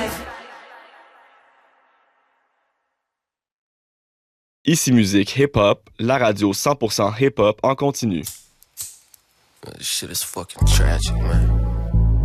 Ici Musique Hip-Hop, la radio 100% hip-hop en continu. This shit is fucking tragic, man.